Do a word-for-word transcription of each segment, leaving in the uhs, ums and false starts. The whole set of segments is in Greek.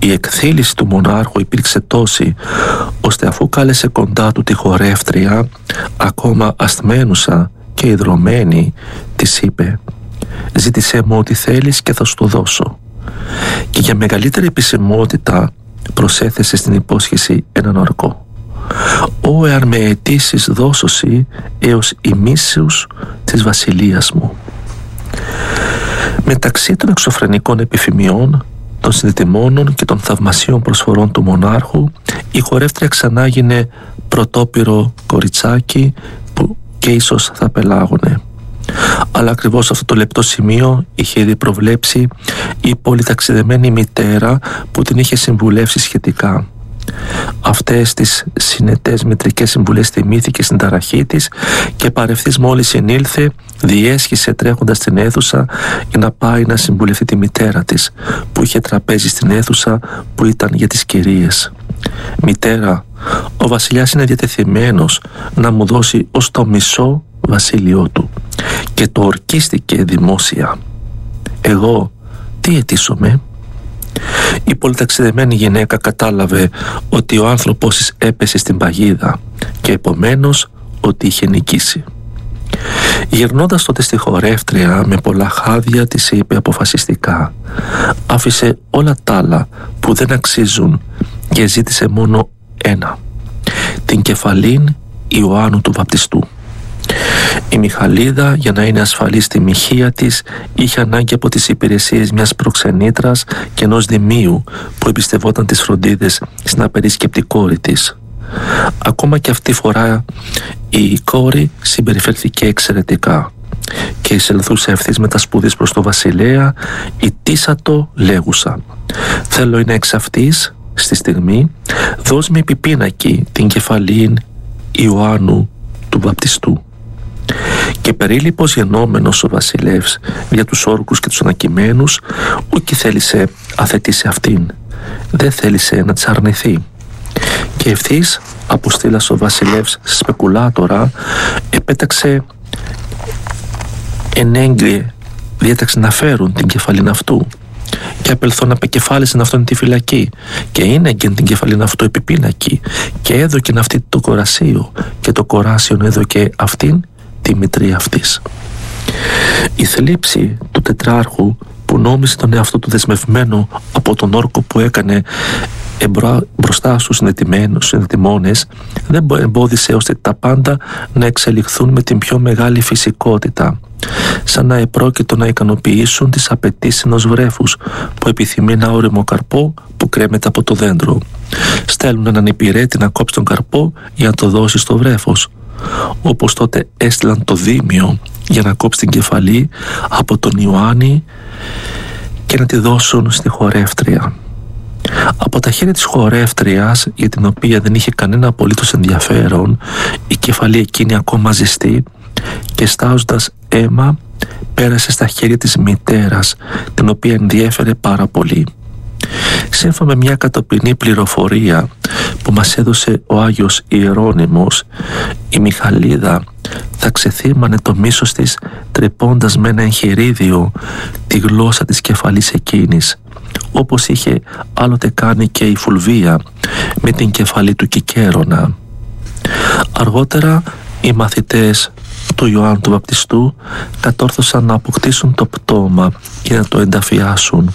Η εκθήληση του μονάρχου υπήρξε τόση, ώστε αφού κάλεσε κοντά του τη χορεύτρια, ακόμα ασθμένουσα και ιδρωμένη, της είπε: «Ζήτησέ μου ό,τι θέλεις και θα σου το δώσω». Και για μεγαλύτερη επισημότητα προσέθεσε στην υπόσχεση έναν ορκό: «Ω εάν με αιτήσεις δώσωσι έως ημίσεως της βασιλείας μου». Μεταξύ των εξωφρενικών επιφημιών, των συνδετημόνων και των θαυμασίων προσφορών του μονάρχου, η χορεύτρια ξανά γίνε πρωτόπυρο κοριτσάκι που και ίσως θα πελάγωνε. Αλλά ακριβώς αυτό το λεπτό σημείο είχε ήδη προβλέψει η πολυταξιδεμένη μητέρα που την είχε συμβουλεύσει σχετικά. Αυτές τις συνετές μητρικές συμβουλές θυμήθηκε στην ταραχή της και παρευθύς μόλις ενήλθε διέσχισε τρέχοντας στην αίθουσα για να πάει να συμβουλευτεί τη μητέρα της, που είχε τραπέζι στην αίθουσα που ήταν για τις κυρίες. «Μητέρα, ο βασιλιάς είναι διατεθειμένος να μου δώσει ως το μισό βασίλειό του», και το ορκίστηκε δημόσια. «Εγώ τι αιτήσομαι?» Η πολυταξιδεμένη γυναίκα κατάλαβε ότι ο άνθρωπος της έπεσε στην παγίδα και επομένως ότι είχε νικήσει. Γυρνώντας τότε στη χορεύτρια με πολλά χάδια, της είπε αποφασιστικά: «Άφησε όλα τα άλλα που δεν αξίζουν και ζήτησε μόνο ένα, την κεφαλήν Ιωάννου του Βαπτιστού». Η Μιχαλίδα, για να είναι ασφαλή στη μοιχεία της, είχε ανάγκη από τις υπηρεσίες μιας προξενήτρας και ενός δημίου που εμπιστευόταν τις φροντίδες στην απερίσκεπτη κόρη της. Ακόμα και αυτή φορά η κόρη συμπεριφέρθηκε εξαιρετικά και εισελθούσε ευθύς με τα σπουδής προς το βασιλέα, ητήσατο λέγουσα: «Θέλω είναι εξ αυτής στη στιγμή, δώσ' με επιπίνακη την κεφαλήν Ιωάννου του Βαπτιστού». Και περίληπος γενόμενος ο βασιλεύς για τους όρκους και τους ανακειμένους, ούκη θέλησε αθετήσει αυτήν, δεν θέλησε να της αρνηθεί. Και ευθύς αποστήλας ο βασιλεύς σπεκουλάτορα, επέταξε ενέγκριε, διέταξε να φέρουν την κεφαλήν αυτού, και απελθόν απεκεφάλισεν αυτόν τη φυλακή, και είναι εγκεν την κεφαλήν αυτού επιπίνακη, και έδωκεν αυτή το κορασίο, και το κοράσιον έδωκε αυτήν τη μητρία αυτής. Η θλίψη του τετράρχου, που νόμισε τον εαυτό του δεσμευμένο από τον όρκο που έκανε εμπρό, μπροστά στους συνδετημόνες, δεν εμπόδισε ώστε τα πάντα να εξελιχθούν με την πιο μεγάλη φυσικότητα, σαν να επρόκειτο να ικανοποιήσουν τις απαιτήσεις ενός βρέφους που επιθυμεί ένα όριμο καρπό που κρέμεται από το δέντρο. Στέλνουν έναν υπηρέτη να κόψει τον καρπό για να το δώσει στο βρέφος, όπως τότε έστειλαν το δήμιο για να κόψει την κεφαλή από τον Ιωάννη και να τη δώσουν στη χορεύτρια. Από τα χέρια της χορεύτριας, για την οποία δεν είχε κανένα απολύτως ενδιαφέρον, η κεφαλή εκείνη ακόμα ζεστή και στάζοντας αίμα πέρασε στα χέρια της μητέρας, την οποία ενδιέφερε πάρα πολύ. Σύμφωνα με μια κατοπινή πληροφορία που μας έδωσε ο Άγιος Ιερώνυμος, η Μιχαλίδα θα ξεθύμανε το μίσος της τρεπώντας με ένα εγχειρίδιο τη γλώσσα της κεφαλής εκείνης, όπως είχε άλλοτε κάνει και η Φουλβία με την κεφαλή του Κικέρονα. Αργότερα οι μαθητές του Ιωάννου του Βαπτιστού κατόρθωσαν να αποκτήσουν το πτώμα και να το ενταφιάσουν.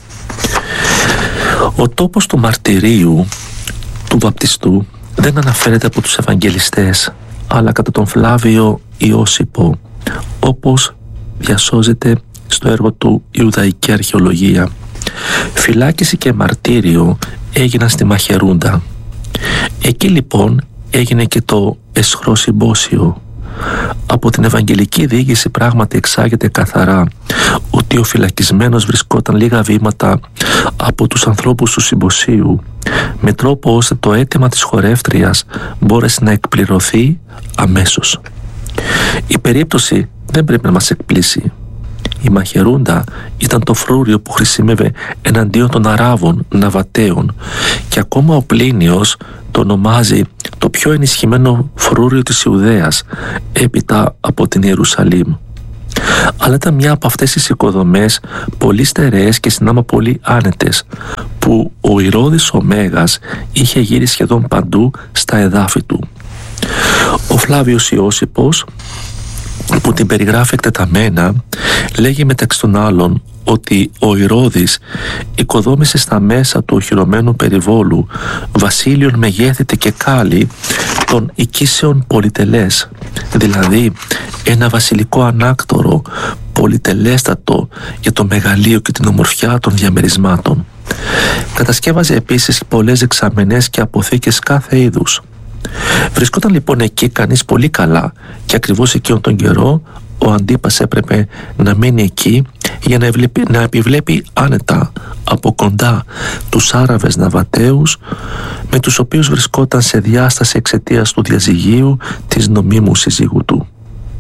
Ο τόπος του μαρτυρίου του Βαπτιστού δεν αναφέρεται από τους Ευαγγελιστές, αλλά κατά τον Φλάβιο Ιώσιπο, όπως διασώζεται στο έργο του Ιουδαϊκή Αρχαιολογία. Φυλάκιση και μαρτύριο έγιναν στη Μαχαιρούντα. Εκεί λοιπόν έγινε και το εσχρό συμπόσιο. Από την Ευαγγελική διήγηση πράγματι εξάγεται καθαρά ότι ο φυλακισμένος βρισκόταν λίγα βήματα από τους ανθρώπους του συμποσίου, με τρόπο ώστε το αίτημα της χορεύτριας μπόρεσε να εκπληρωθεί αμέσως. Η περίπτωση δεν πρέπει να μας εκπλήσει. Η Μαχαιρούντα ήταν το φρούριο που χρησιμεύε εναντίον των Αράβων Ναβατέων, και ακόμα ο Πλίνιος το ονομάζει το πιο ενισχυμένο φρούριο της Ιουδαίας έπειτα από την Ιερουσαλήμ. Αλλά ήταν μια από αυτές τις οικοδομές πολύ στερεές και συνάμα πολύ άνετες, που ο Ηρώδης ο Μέγας είχε γύρει σχεδόν παντού στα εδάφη του. Ο Φλάβιος Ιώσιππος, που την περιγράφει εκτεταμένα, λέγει μεταξύ των άλλων ότι ο Ηρώδης οικοδόμησε στα μέσα του οχυρωμένου περιβόλου βασίλειον μεγέθητε και κάλλη των οικίσεων πολυτελές, δηλαδή ένα βασιλικό ανάκτορο πολυτελέστατο για το μεγαλείο και την ομορφιά των διαμερισμάτων. Κατασκεύαζε επίσης πολλές δεξαμενές και αποθήκες κάθε είδους. Βρισκόταν λοιπόν εκεί κανείς πολύ καλά και ακριβώς εκείνον τον καιρό ο Αντίπας έπρεπε να μείνει εκεί για να, ευλέπει, να επιβλέπει άνετα από κοντά τους Άραβες ναυαταίους με τους οποίους βρισκόταν σε διάσταση εξαιτίας του διαζυγίου της νομίμου συζύγου του.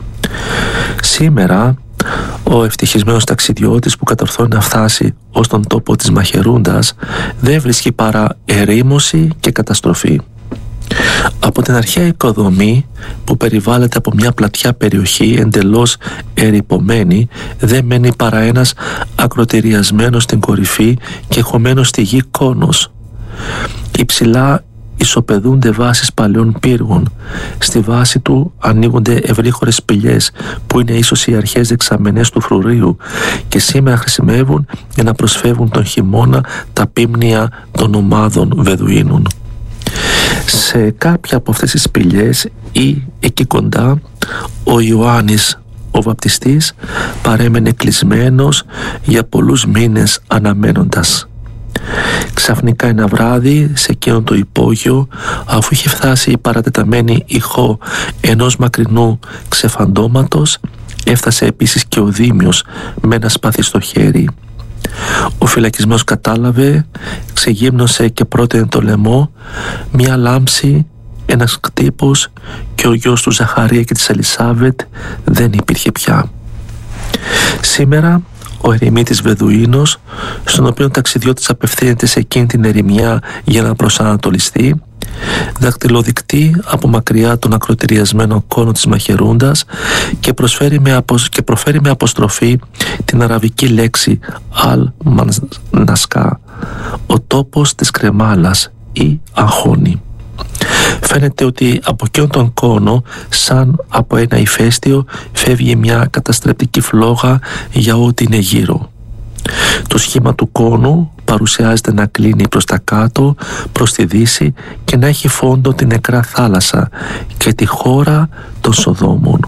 Σήμερα ο ευτυχισμένος ταξιδιώτης που κατορθώνει να φτάσει ως τον τόπο της Μαχαιρούντας δεν βρίσκει παρά ερήμωση και καταστροφή. Από την αρχαία οικοδομή που περιβάλλεται από μια πλατιά περιοχή εντελώς ερειπωμένη δεν μένει παρά ένας ακροτηριασμένος στην κορυφή και χωμένος στη γη κόνος. Υψηλά ισοπεδούνται βάσεις παλαιών πύργων. Στη βάση του ανοίγονται ευρύχωρες σπηλιές που είναι ίσως οι αρχές δεξαμενές του φρουρίου και σήμερα χρησιμεύουν για να προσφεύγουν τον χειμώνα τα πίμνια των ομάδων Βεδουίνων. Σε κάποια από αυτές τις σπηλιές ή εκεί κοντά ο Ιωάννης ο βαπτιστής παρέμενε κλεισμένος για πολλούς μήνες αναμένοντας. Ξαφνικά ένα βράδυ σε εκείνο το υπόγειο, αφού είχε φτάσει η παρατεταμένη ηχό ενός μακρινού ξεφαντώματος, έφτασε επίσης και ο Δήμιος με ένα σπαθί στο χέρι. Ο φυλακισμένος κατάλαβε, ξεγύμνωσε και πρότεινε το λαιμό, μία λάμψη, ένας κτύπος και ο γιος του Ζαχαρία και της Ελισάβετ δεν υπήρχε πια. Σήμερα ο ερημίτης Βεδουίνος, στον οποίο ο ταξιδιώτης απευθύνεται σε εκείνη την ερημιά για να προσανατολιστεί, δακτυλοδεικτεί από μακριά τον ακροτηριασμένο κόνο της Μαχαιρούντας και, προσφέρει με απο... και προφέρει με αποστροφή την αραβική λέξη Αλ-Μανασκά, ο τόπος της κρεμάλας ή αγχώνη. Φαίνεται ότι από εκείνον τον κόνο, σαν από ένα ηφαίστειο, φεύγει μια καταστρεπτική φλόγα για ό,τι είναι γύρω. Το σχήμα του κόνου παρουσιάζεται να κλείνει προς τα κάτω, προς τη δύση και να έχει φόντο την νεκρά θάλασσα και τη χώρα των Σοδόμων.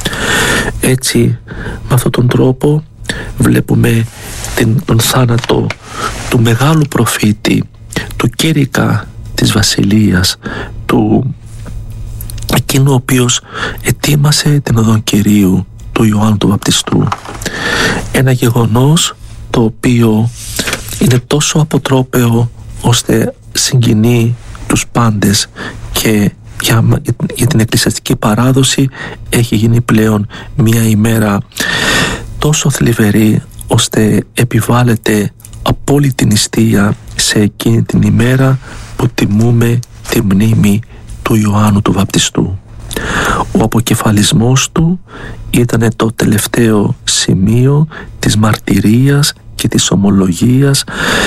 Έτσι, με αυτόν τον τρόπο βλέπουμε την, τον θάνατο του μεγάλου προφήτη, του κήρυκα της βασιλείας, του εκείνου ο οποίος ετοίμασε την οδόν Κυρίου, του Ιωάννου του Βαπτιστού. Ένα γεγονός το οποίο είναι τόσο αποτρόπαιο ώστε συγκινεί τους πάντες και για, για την εκκλησιαστική παράδοση έχει γίνει πλέον μια ημέρα τόσο θλιβερή ώστε επιβάλλεται απόλυτη νηστεία σε εκείνη την ημέρα που τιμούμε τη μνήμη του Ιωάννου του Βαπτιστού. Ο αποκεφαλισμός του ήταν το τελευταίο σημείο της μαρτυρίας και της ομολογίας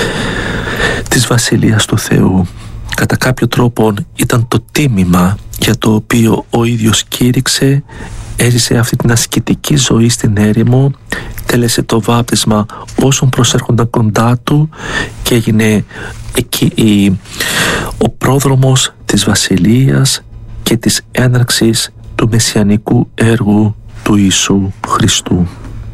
της Βασιλείας του Θεού. Κατά κάποιο τρόπο ήταν το τίμημα για το οποίο ο ίδιος κήρυξε, έζησε αυτή την ασκητική ζωή στην έρημο, τέλεσε το βάπτισμα όσων προσέρχονταν κοντά του και έγινε εκεί η, ο πρόδρομος της Βασιλείας και της έναρξης του μεσιανικού έργου του Ιησού Χριστού.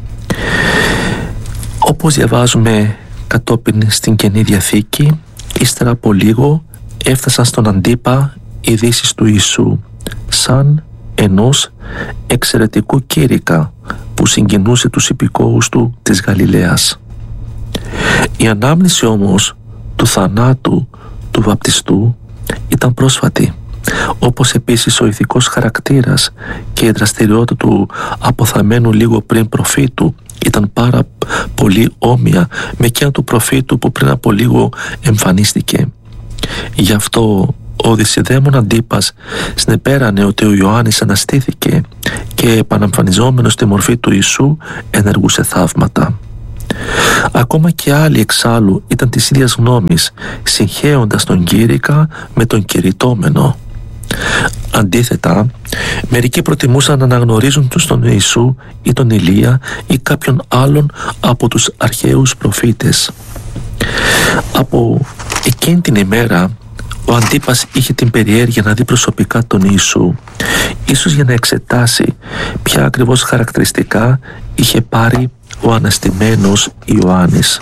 Όπως διαβάζουμε κατόπιν στην Καινή Διαθήκη, ύστερα από λίγο έφτασαν στον Αντίπα ειδήσεις του Ιησού σαν ενός εξαιρετικού κήρυκα που συγκινούσε τους υπηκόους του της Γαλιλαίας. Η ανάμνηση όμως του θανάτου του βαπτιστού ήταν πρόσφατη, όπως επίσης ο ηθικός χαρακτήρας και η δραστηριότητα του αποθαμένου λίγο πριν προφήτου ήταν πάρα πολύ όμοια με εκείνα του προφήτου που πριν από λίγο εμφανίστηκε. Γι' αυτό ο Δυσιδαίμων Αντίπας συνεπέρανε ότι ο Ιωάννης αναστήθηκε και επαναμφανιζόμενος στη μορφή του Ιησού ενεργούσε θαύματα. Ακόμα και άλλοι εξάλλου ήταν της ίδιας γνώμης, συγχέοντας τον κήρυκα με τον κηρυτόμενο. Αντίθετα, μερικοί προτιμούσαν να αναγνωρίζουν τους τον Ιησού ή τον Ηλία ή κάποιον άλλον από τους αρχαίους προφήτες. Από εκείνη την ημέρα ο Αντίπας είχε την περιέργεια να δει προσωπικά τον Ιησού, ίσως για να εξετάσει ποια ακριβώς χαρακτηριστικά είχε πάρει ο αναστημένος Ιωάννης.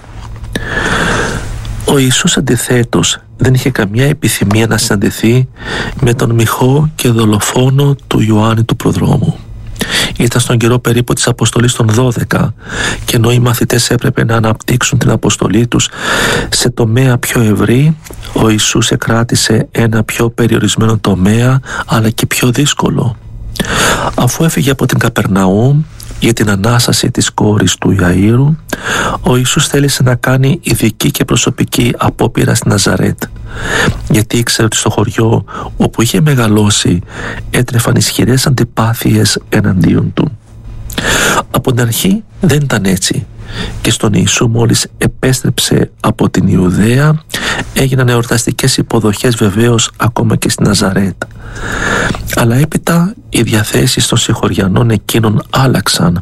Ο Ιησούς αντιθέτως δεν είχε καμιά επιθυμία να συναντηθεί με τον μοιχό και δολοφόνο του Ιωάννη του Προδρόμου. Ήταν στον καιρό περίπου της αποστολής των δώδεκα και ενώ οι μαθητές έπρεπε να αναπτύξουν την αποστολή τους σε τομέα πιο ευρύ, ο Ιησούς εκράτησε ένα πιο περιορισμένο τομέα αλλά και πιο δύσκολο. Αφού έφυγε από την Καπερναούμ για την Ανάσταση της κόρης του Ιαΐρου, ο Ιησούς θέλησε να κάνει ειδική και προσωπική απόπειρα στη Ναζαρέτ, γιατί ήξερε ότι στο χωριό όπου είχε μεγαλώσει έτρεφαν ισχυρές αντιπάθειες εναντίον του. Από την αρχή δεν ήταν έτσι και στον Ιησού μόλις επέστρεψε από την Ιουδαία έγιναν εορταστικές υποδοχές βεβαίως ακόμα και στη Ναζαρέτ. Αλλά έπειτα οι διαθέσεις των συγχωριανών εκείνων άλλαξαν.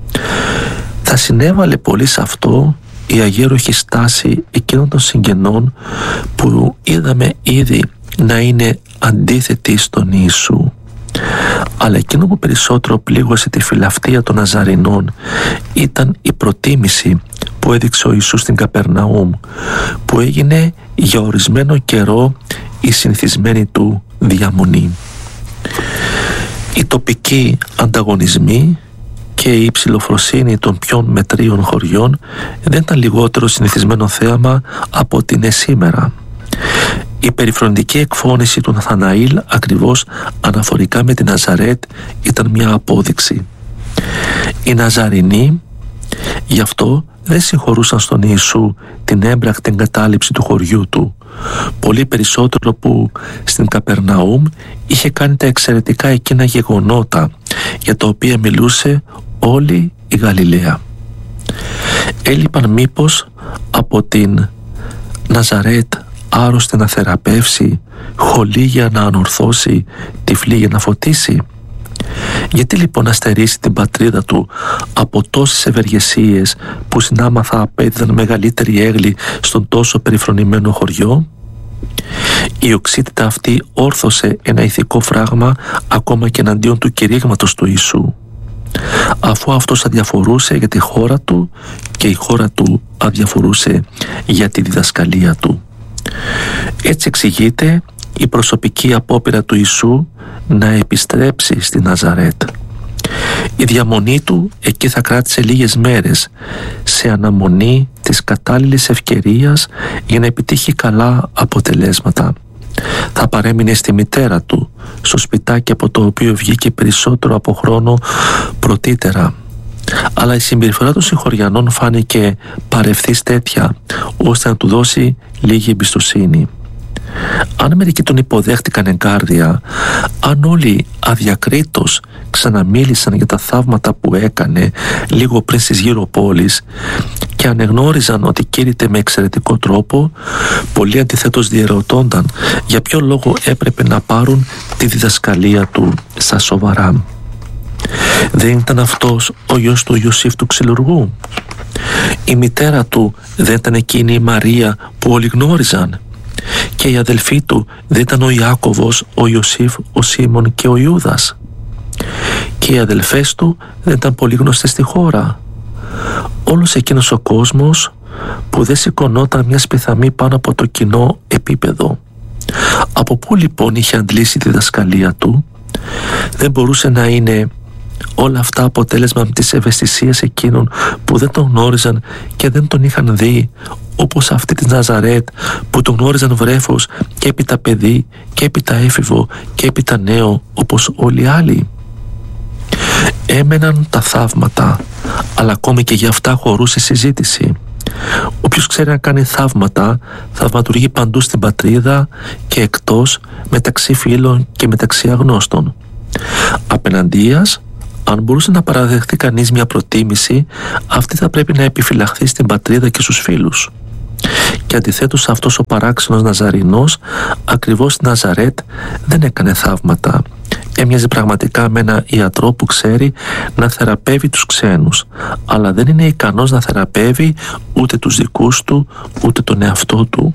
Θα συνέβαλε πολύ σε αυτό η αγέροχη στάση εκείνων των συγγενών που είδαμε ήδη να είναι αντίθετοι στον Ιησού. Αλλά εκείνο που περισσότερο πλήγωσε τη φιλαυτία των Ναζαρινών ήταν η προτίμηση που έδειξε ο Ιησούς στην Καπερναούμ, που έγινε για ορισμένο καιρό η συνηθισμένη του διαμονή. Οι τοπικοί ανταγωνισμοί και η υψηλοφροσύνη των πιο μετρίων χωριών δεν ήταν λιγότερο συνηθισμένο θέαμα από ότι είναι σήμερα. Η περιφρονητική εκφώνηση του Ναθαναήλ ακριβώς αναφορικά με την Ναζαρέτ ήταν μια απόδειξη. Οι Ναζαρινοί γι' αυτό δεν συγχωρούσαν στον Ιησού την έμπρακτη εγκατάλειψη του χωριού του, πολύ περισσότερο που στην Καπερναούμ είχε κάνει τα εξαιρετικά εκείνα γεγονότα για τα οποία μιλούσε όλη η Γαλιλαία. Έλειπαν μήπως από την Ναζαρέτ άρρωστη να θεραπεύσει, χολή για να ανορθώσει, τυφλή για να φωτίσει? Γιατί λοιπόν να στερήσει την πατρίδα του από τόσες ευεργεσίες που συνάμαθα απέδιδαν μεγαλύτερη έγκλη στον τόσο περιφρονημένο χωριό? Η οξύτητα αυτή όρθωσε ένα ηθικό φράγμα ακόμα και εναντίον του κηρύγματος του Ιησού, αφού αυτός αδιαφορούσε για τη χώρα του και η χώρα του αδιαφορούσε για τη διδασκαλία του. Έτσι εξηγείται η προσωπική απόπειρα του Ιησού να επιστρέψει στη Ναζαρέτ. Η διαμονή του εκεί θα κράτησε λίγες μέρες σε αναμονή της κατάλληλης ευκαιρίας για να επιτύχει καλά αποτελέσματα. Θα παρέμεινε στη μητέρα του, στο σπιτάκι από το οποίο βγήκε περισσότερο από χρόνο πρωτήτερα. Αλλά η συμπεριφορά των συγχωριανών φάνηκε παρευθύς τέτοια ώστε να του δώσει λίγη εμπιστοσύνη. Αν μερικοί τον υποδέχτηκαν εγκάρδια, αν όλοι αδιακρίτως ξαναμίλησαν για τα θαύματα που έκανε λίγο πριν στις γύρω πόλεις και ανεγνώριζαν ότι κήρυτε με εξαιρετικό τρόπο, πολλοί αντιθέτως διερωτώνταν για ποιο λόγο έπρεπε να πάρουν τη διδασκαλία του στα σοβαρά. Δεν ήταν αυτός ο γιος του Ιωσήφ του ξυλουργού? Η μητέρα του δεν ήταν εκείνη η Μαρία που όλοι γνώριζαν? Και οι αδελφοί του δεν ήταν ο Ιάκωβος, ο Ιωσήφ, ο Σίμων και ο Ιούδας? Και οι αδελφές του δεν ήταν πολύ γνωστές στη χώρα? Όλος εκείνος ο κόσμος που δεν σηκωνόταν μια σπιθαμή πάνω από το κοινό επίπεδο. Από πού λοιπόν είχε αντλήσει τη διδασκαλία του? Δεν μπορούσε να είναι όλα αυτά αποτέλεσμα της ευαισθησίας εκείνων που δεν τον γνώριζαν και δεν τον είχαν δει, όπως αυτή της Ναζαρέτ που τον γνώριζαν βρέφος και έπειτα παιδί και έπειτα έφηβο και έπειτα νέο όπως όλοι οι άλλοι? Έμεναν τα θαύματα, αλλά ακόμη και για αυτά χωρούσε συζήτηση. Όποιος ξέρει να κάνει θαύματα, θαυματουργεί παντού στην πατρίδα και εκτός, μεταξύ φίλων και μεταξύ αγνώστων. Απέναντίας, Αν μπορούσε να παραδεχτεί κανείς μια προτίμηση, αυτή θα πρέπει να επιφυλαχθεί στην πατρίδα και στους φίλους. Και αντιθέτως αυτός ο παράξενος Ναζαρινός, ακριβώς στη Ναζαρέτ, δεν έκανε θαύματα. Έμοιαζε πραγματικά με ένα ιατρό που ξέρει να θεραπεύει τους ξένους, αλλά δεν είναι ικανός να θεραπεύει ούτε τους δικούς του, ούτε τον εαυτό του.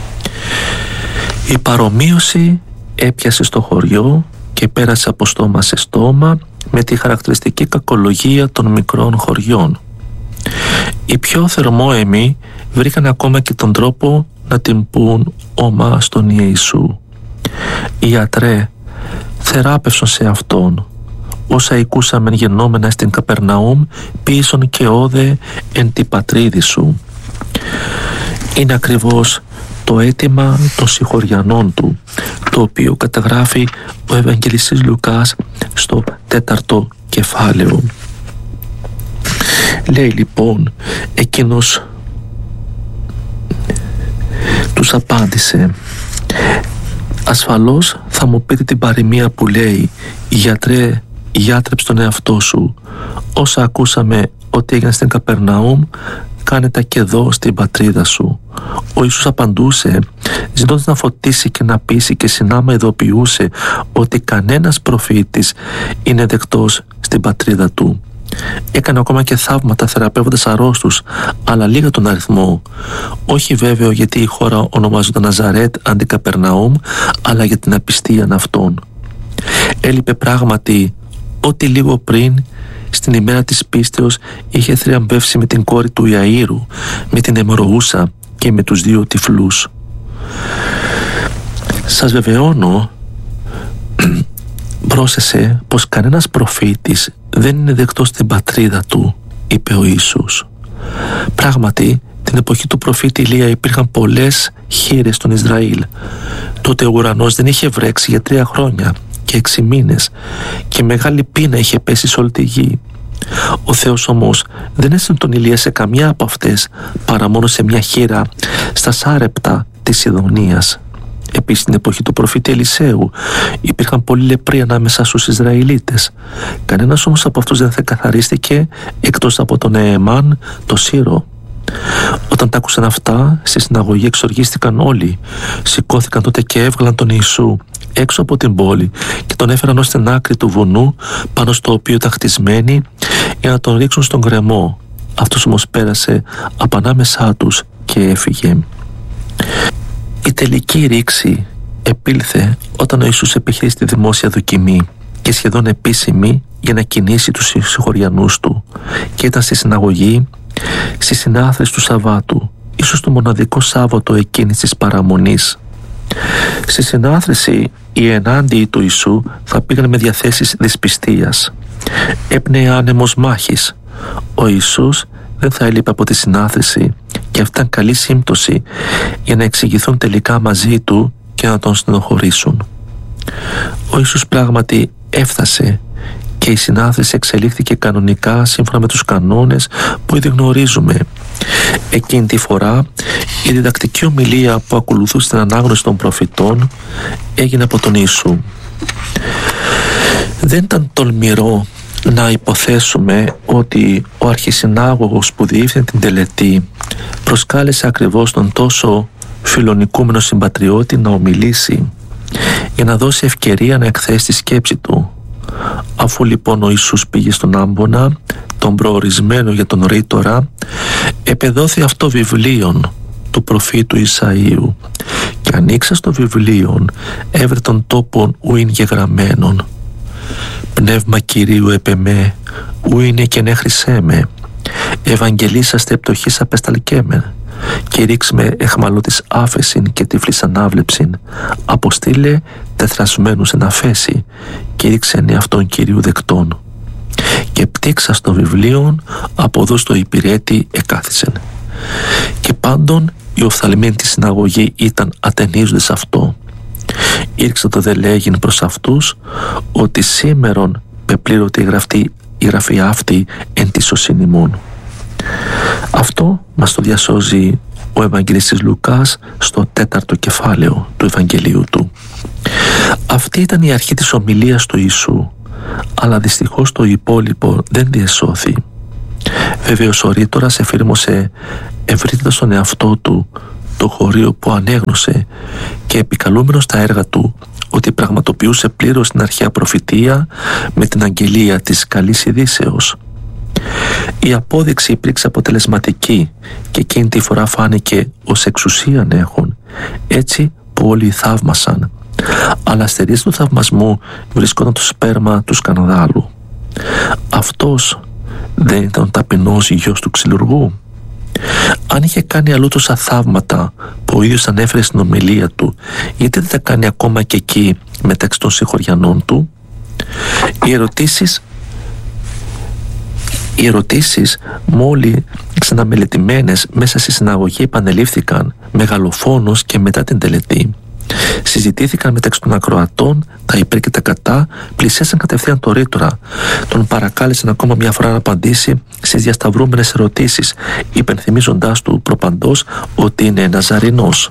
Η παρομοίωση έπιασε στο χωριό και πέρασε από στόμα σε στόμα με τη χαρακτηριστική κακολογία των μικρών χωριών. Οι πιο θερμόαιμοι βρήκαν ακόμα και τον τρόπο να την πουν ομά στον Ιησού. «Ιατρέ, θεράπευσον σε Αυτόν, όσα οικούσαμεν γεννόμενα στην Καπερναούμ, πίσον και όδε εν τη πατρίδη σου». Είναι ακριβώς το αίτημα των συγχωριανών του, το οποίο καταγράφει ο Ευαγγελιστής Λουκάς στο τέταρτο κεφάλαιο. Λέει λοιπόν εκείνος, τους απάντησε: «Ασφαλώς θα μου πείτε την παροιμία που λέει, γιατρέ, γιάτρεψε τον εαυτό σου, όσα ακούσαμε ότι έγινε στην Καπερναούμ, κάνε τα και εδώ στην πατρίδα σου». Ο Ιησούς απαντούσε, ζητώντας να φωτίσει και να πείσει, και συνάμα ειδοποιούσε ότι κανένας προφήτης είναι δεκτός στην πατρίδα του. Έκανε ακόμα και θαύματα θεραπεύοντας αρρώστους, αλλά λίγα τον αριθμό. Όχι βέβαιο γιατί η χώρα ονομάζονταν Ναζαρέτ αντί Καπερναούμ, αλλά για την απιστία αυτών. Έλειπε πράγματι ότι λίγο πριν, στην ημέρα της πίστεως, είχε θριαμβεύσει με την κόρη του Ιαΐρου, με την αιμορροούσα και με τους δύο τυφλούς. Σας βεβαιώνω, πρόσεσε, πως κανένας προφήτης δεν είναι δεκτός στην πατρίδα του, είπε ο Ιησούς. Πράγματι, την εποχή του προφήτη Ηλία υπήρχαν πολλές χήρες στον Ισραήλ. Τότε ο ουρανός δεν είχε βρέξει για τρία χρόνια και έξι μήνες και μεγάλη πείνα είχε πέσει σε όλη τη γη. Ο Θεός όμως δεν έστειλε τον Ηλία σε καμιά από αυτές, παρά μόνο σε μια χήρα στα Σάρεπτα της Σιδωνίας. Επίσης στην εποχή του προφήτη Ελισέου υπήρχαν πολλοί λεπροί ανάμεσα στους Ισραηλίτες. Κανένας όμως από αυτούς δεν θα καθαρίστηκε εκτός από τον Νεεμάν, το Σύρο. Όταν τα άκουσαν αυτά, στη συναγωγή εξοργίστηκαν όλοι. Σηκώθηκαν τότε και έβγαλαν τον Ιησού έξω από την πόλη και τον έφεραν ως την άκρη του βουνού, πάνω στο οποίο ήταν χτισμένοι, για να τον ρίξουν στον γκρεμό. Αυτός όμως πέρασε από ανάμεσά τους και έφυγε. Η τελική ρήξη επήλθε όταν ο Ιησούς επιχείρησε τη δημόσια δοκιμή και σχεδόν επίσημη για να κινήσει τους συγχωριανούς του, και ήταν στη συναγωγή στη συνάθρηση του Σαββάτου, ίσως το μοναδικό Σάββατο εκείνης της παραμονής. Στη συνάθρηση οι ενάντιοι του Ιησού θα πήγαν με διαθέσεις δυσπιστίας. Έπνεε άνεμος μάχης. Ο Ιησούς δεν θα έλειπε από τη συνάθρηση, και αυτή ήταν καλή σύμπτωση για να εξηγηθούν τελικά μαζί του και να τον στενοχωρήσουν. Ο Ιησούς πράγματι έφτασε και η συνάθρηση εξελίχθηκε κανονικά σύμφωνα με τους κανόνες που ήδη γνωρίζουμε. Εκείνη τη φορά η διδακτική ομιλία που ακολουθούσε την ανάγνωση των προφητών έγινε από τον Ιησού. Δεν ήταν τολμηρό να υποθέσουμε ότι ο αρχισυνάγωγος που διεύθυνε την τελετή προσκάλεσε ακριβώς τον τόσο φιλονικούμενο συμπατριώτη να ομιλήσει, για να δώσει ευκαιρία να εκθέσει τη σκέψη του. Αφού λοιπόν ο Ιησούς πήγε στον άμβονα, τον προορισμένο για τον ρήτορα, επεδόθη αυτό βιβλίον του προφήτου Ισαΐου, και ανοίξα στο βιβλίον έβρε τον τόπον ου είναι γεγραμμένον. Πνεύμα Κυρίου επ' εμέ, ου είναι και νέχρησέ με, ευαγγελίσαστε επτοχής απεσταλκέμεν, και ρίξ με εχμαλώτης άφεσιν και τυφλής ανάβλεψιν, αποστήλε τεθρασμένους εν αφέση, και ρίξε εν αυτόν Κυρίου δεκτών. Και πτύξα στο βιβλίον, από εδώ στο υπηρέτη εκάθισεν. Και πάντων οι οφθαλμένοι της συναγωγή ήταν ατενίζοντες αυτό. Ήρξε το δε λέγειν προς αυτούς, ότι σήμερον πεπλήρωται η γραφή, η γραφή αυτή εν τη σωσήν ημών. Αυτό μας το διασώζει ο Ευαγγελιστής Λουκάς στο τέταρτο κεφάλαιο του Ευαγγελίου του. Αυτή ήταν η αρχή της ομιλίας του Ιησού, αλλά δυστυχώς το υπόλοιπο δεν διεσώθη. Βεβαίως ο ρήτορας εφήρμοσε ευρύτερα στον εαυτό του το χωρίο που ανέγνωσε και επικαλούμενος τα έργα του ότι πραγματοποιούσε πλήρως την αρχαία προφητεία με την αγγελία της καλής ειδήσεως. Η απόδειξη υπήρξε αποτελεσματική και εκείνη τη φορά φάνηκε ως εξουσίαν έχουν, έτσι που όλοι θαύμασαν, αλλά στη ρίζα του θαυμασμού βρισκόταν το σπέρμα του σκανδάλου. Αυτός δεν ήταν ο ταπεινός γιος του ξυλουργού? Αν είχε κάνει αλλού τόσα θαύματα που ο ίδιος ανέφερε στην ομιλία του, γιατί δεν τα κάνει ακόμα και εκεί μεταξύ των συγχωριανών του? Οι ερωτήσεις Οι ερωτήσεις μόλι ξαναμελετημένες μέσα στη συναγωγή επανελήφθηκαν μεγαλοφόνος και μετά την τελετή. Συζητήθηκαν μεταξύ των ακροατών, τα υπέρ και τα κατά, πλησίασαν κατευθείαν το ρήτορα. Τον παρακάλεσαν ακόμα μια φορά να απαντήσει στις διασταυρούμενες ερωτήσεις, υπενθυμίζοντάς του προπαντός ότι είναι Ναζαρινός.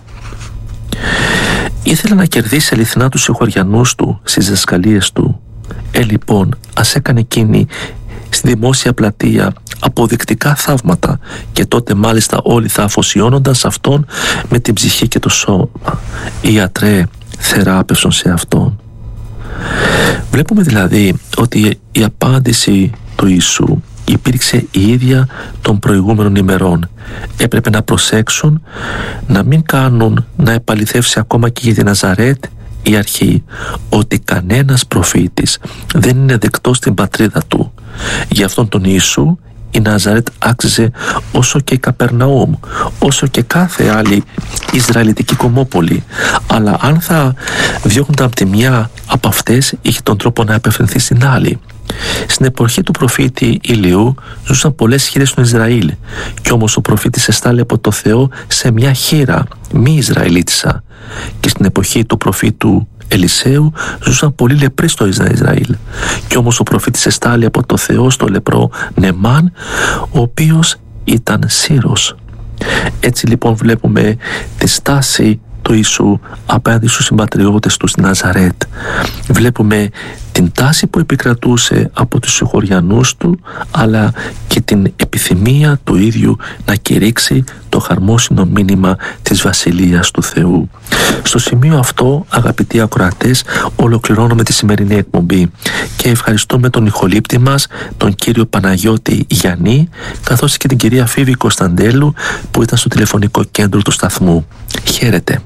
Ήθελε να κερδίσει αληθινά τους συγχωριανούς του στις δασκαλίες του. Ε, λοιπόν, ας έκανε εκείνη στη δημόσια πλατεία αποδεικτικά θαύματα και τότε μάλιστα όλοι θα αφοσιώνονταν σε αυτόν με την ψυχή και το σώμα. Οι ιατρέ θεράπευσαν σε αυτόν. Βλέπουμε δηλαδή ότι η απάντηση του Ιησού υπήρξε η ίδια των προηγούμενων ημερών. Έπρεπε να προσέξουν να μην κάνουν να επαληθεύσει ακόμα και για τη Ναζαρέτ η αρχή ότι κανένας προφήτης δεν είναι δεκτός στην πατρίδα του. Για αυτόν τον Ιησού η Ναζαρέτ άξιζε όσο και η Καπερναούμ, όσο και κάθε άλλη Ισραηλιτική κομμόπολη, αλλά αν θα διώχνονταν από τη μια από αυτές, είχε τον τρόπο να απευθυνθεί στην άλλη. Στην εποχή του προφήτη Ηλιού ζούσαν πολλές χήρες στο Ισραήλ, κι όμως ο προφήτης εστάλει από το Θεό σε μια χήρα μη Ισραηλίτισσα, και στην εποχή του προφήτου Ελισέου ζούσαν πολλοί λεπροί στο Ισραήλ, κι όμως ο προφήτης εστάλει από το Θεό στο λεπρό Νεμάν, ο οποίος ήταν Σύρος. Έτσι λοιπόν βλέπουμε τη στάση του Ιησού απέναντι στους συμπατριώτες του στην Ναζαρέτ. Βλέπουμε την τάση που επικρατούσε από τους συγχωριανούς του, αλλά και την επιθυμία του ίδιου να κηρύξει το χαρμόσυνο μήνυμα της Βασιλείας του Θεού. Στο σημείο αυτό, αγαπητοί ακροατές, ολοκληρώνουμε τη σημερινή εκπομπή και ευχαριστούμε τον ηχολήπτη μας, τον κύριο Παναγιώτη Γιαννή, καθώς και την κυρία Φίβη Κωνσταντέλου που ήταν στο τηλεφωνικό κέντρο του σταθμού. Χαίρετε.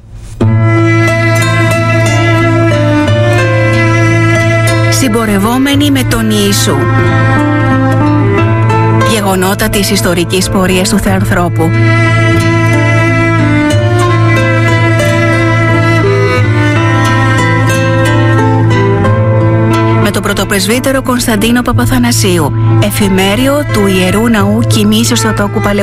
Συμπορευόμενοι με τον Ιησού. Γεγονότα της ιστορικής πορείας του Θεανθρώπου. Με τον πρωτοπρεσβύτερο Κωνσταντίνο Παπαθανασίου, εφημέριο του Ιερού Ναού Κοιμήσεως Θεοτόκου Παλαιού.